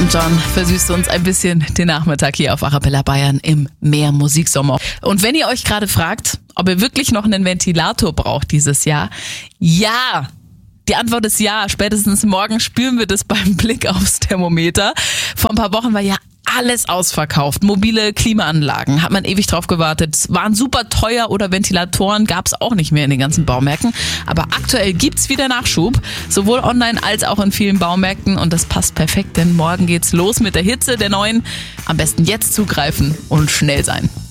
Elton John versüßt uns ein bisschen den Nachmittag hier auf Arabella Bayern im Mehr Musiksommer. Und wenn ihr euch gerade fragt, ob ihr wirklich noch einen Ventilator braucht dieses Jahr, ja! Die Antwort ist ja. Spätestens morgen spüren wir das beim Blick aufs Thermometer. Vor ein paar Wochen war ja alles ausverkauft. Mobile Klimaanlagen, hat man ewig drauf gewartet. Waren super teuer oder Ventilatoren gab es auch nicht mehr in den ganzen Baumärkten. Aber aktuell gibt's wieder Nachschub, sowohl online als auch in vielen Baumärkten. Und das passt perfekt, denn morgen geht's los mit der Hitze der neuen. Am besten jetzt zugreifen und schnell sein.